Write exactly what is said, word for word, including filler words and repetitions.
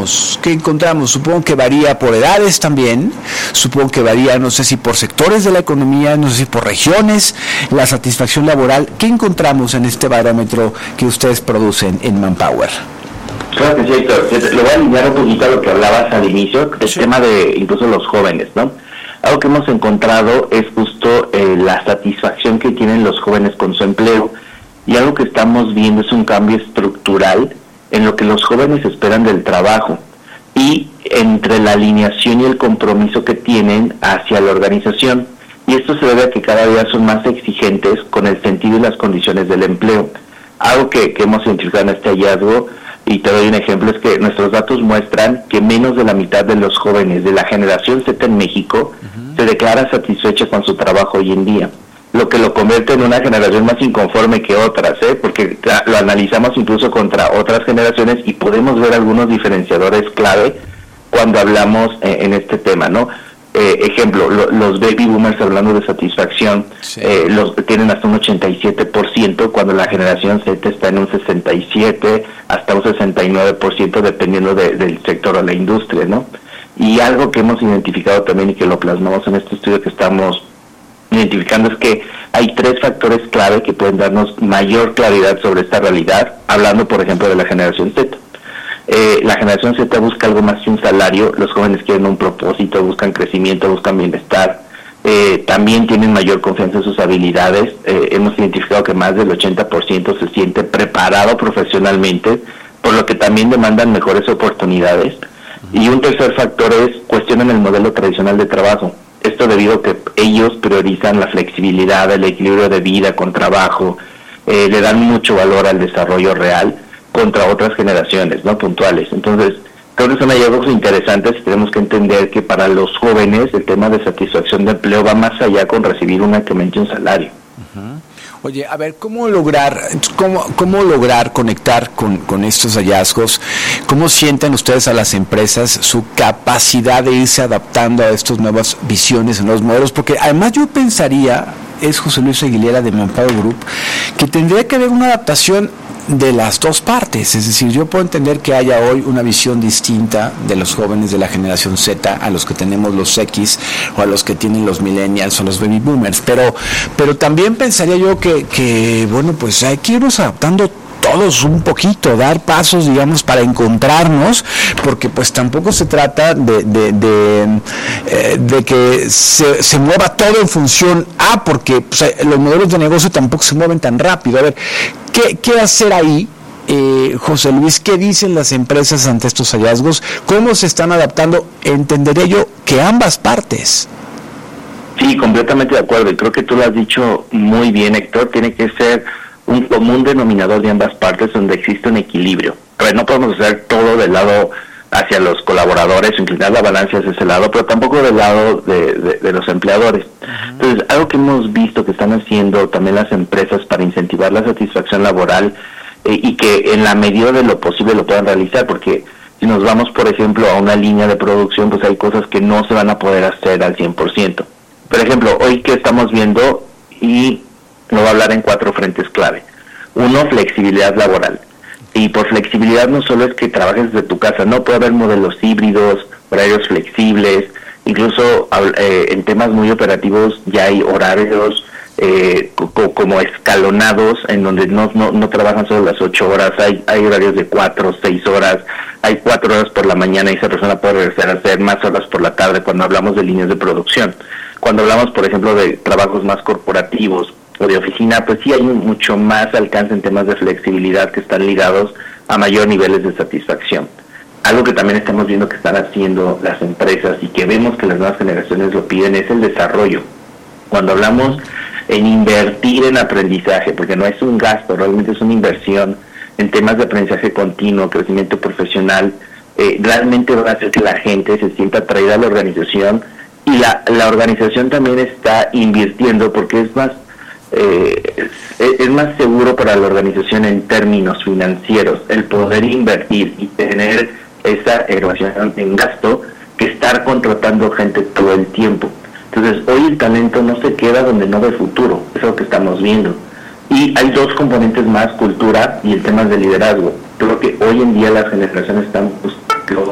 encontramos? ¿Qué encontramos? Supongo que varía por edades también, supongo que varía, no sé si por sectores de la economía, no sé si por regiones, la satisfacción laboral. ¿Qué encontramos en este barómetro que ustedes producen en Manpower? Claro que sí, Héctor. Lo voy a alinear un poquito a lo que hablabas al inicio, el sí. tema de incluso los jóvenes, ¿no? Algo que hemos encontrado es justo eh, la satisfacción que tienen los jóvenes con su empleo, y algo que estamos viendo es un cambio estructural en lo que los jóvenes esperan del trabajo y entre la alineación y el compromiso que tienen hacia la organización. Y esto se debe a que cada día son más exigentes con el sentido y las condiciones del empleo. Algo que, que hemos identificado en este hallazgo, y te doy un ejemplo, es que nuestros datos muestran que menos de la mitad de los jóvenes de la generación Z en México uh-huh. se declara satisfecha con su trabajo hoy en día, lo que lo convierte en una generación más inconforme que otras, ¿eh? porque lo analizamos incluso contra otras generaciones y podemos ver algunos diferenciadores clave cuando hablamos eh, en este tema, ¿no? Eh, ejemplo, lo, los baby boomers, hablando de satisfacción, sí. eh, los tienen hasta un ochenta y siete por ciento, cuando la generación Z está en un sesenta y siete por ciento, hasta un sesenta y nueve por ciento, dependiendo de, del sector o la industria, ¿no? Y algo que hemos identificado también y que lo plasmamos en este estudio que estamos identificando es que hay tres factores clave que pueden darnos mayor claridad sobre esta realidad, hablando, por ejemplo, de la generación Z. Eh, la generación Z busca algo más que un salario, los jóvenes quieren un propósito, buscan crecimiento, buscan bienestar, eh, también tienen mayor confianza en sus habilidades, eh, hemos identificado que más del ochenta por ciento se siente preparado profesionalmente, por lo que también demandan mejores oportunidades, y un tercer factor es cuestionan el modelo tradicional de trabajo, esto debido a que ellos priorizan la flexibilidad, el equilibrio de vida con trabajo, eh, le dan mucho valor al desarrollo real, contra otras generaciones, ¿no? Puntuales. Entonces, creo que son hallazgos interesantes y tenemos que entender que para los jóvenes el tema de satisfacción de empleo va más allá con recibir únicamente un salario. Uh-huh. Oye, a ver, ¿cómo lograr cómo, cómo lograr conectar con, con estos hallazgos? ¿Cómo sienten ustedes a las empresas su capacidad de irse adaptando a estas nuevas visiones, a nuevos modelos? Porque además yo pensaría, es José Luis Aguilera de Manpower Group, que tendría que haber una adaptación de las dos partes, es decir, yo puedo entender que haya hoy una visión distinta de los jóvenes de la generación Z a los que tenemos los X o a los que tienen los millennials o los baby boomers, pero pero también pensaría yo que, que bueno, pues hay que irnos adaptando todos un poquito, dar pasos, digamos, para encontrarnos, porque pues tampoco se trata de de, de, eh, de que se, se mueva todo en función A, porque pues, los modelos de negocio tampoco se mueven tan rápido. A ver, ¿qué, qué hacer ahí? Eh, José Luis, ¿qué dicen las empresas ante estos hallazgos? ¿Cómo se están adaptando? Entenderé yo que ambas partes. Sí, completamente de acuerdo, y creo que tú lo has dicho muy bien, Héctor, tiene que ser un común denominador de ambas partes donde existe un equilibrio. A ver, no podemos hacer todo del lado hacia los colaboradores, inclinar la balanza hacia ese lado, pero tampoco del lado de, de, de los empleadores. Uh-huh. Entonces, algo que hemos visto que están haciendo también las empresas para incentivar la satisfacción laboral eh, y que en la medida de lo posible lo puedan realizar, porque si nos vamos, por ejemplo, a una línea de producción, pues hay cosas que no se van a poder hacer al cien por ciento. Por ejemplo, hoy que estamos viendo, y lo voy a hablar en cuatro frentes clave. Uno, flexibilidad laboral. Y por flexibilidad no solo es que trabajes desde tu casa, no, puede haber modelos híbridos, horarios flexibles, incluso eh, en temas muy operativos ya hay horarios eh, co- como escalonados, en donde no, no, no trabajan solo las ocho horas, hay, hay horarios de cuatro, seis horas, hay cuatro horas por la mañana y esa persona puede regresar a hacer más horas por la tarde cuando hablamos de líneas de producción. Cuando hablamos, por ejemplo, de trabajos más corporativos o de oficina, pues sí hay un mucho más alcance en temas de flexibilidad que están ligados a mayor niveles de satisfacción. Algo que también estamos viendo que están haciendo las empresas y que vemos que las nuevas generaciones lo piden es el desarrollo. Cuando hablamos en invertir en aprendizaje, porque no es un gasto, realmente es una inversión en temas de aprendizaje continuo, crecimiento profesional, eh, realmente va a hacer que la gente se sienta atraída a la organización y la, la organización también está invirtiendo porque es más Eh, es, es más seguro para la organización en términos financieros el poder invertir y tener esa erogación en gasto que estar contratando gente todo el tiempo. Entonces hoy el talento no se queda donde no ve futuro, es lo que estamos viendo. Y hay dos componentes más, cultura y el tema de liderazgo. Creo que hoy en día las generaciones están buscando